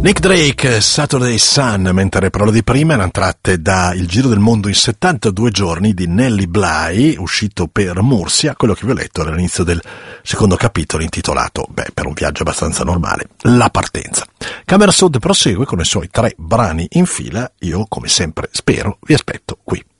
Nick Drake, Saturday Sun, mentre le parole di prima erano tratte da Il giro del mondo in 72 giorni di Nelly Bly, uscito per Mursia. Quello che vi ho letto era l'inizio del secondo capitolo intitolato, per un viaggio abbastanza normale, La partenza. Camera Sud prosegue con i suoi 3 brani in fila. Io, come sempre, spero, vi aspetto qui.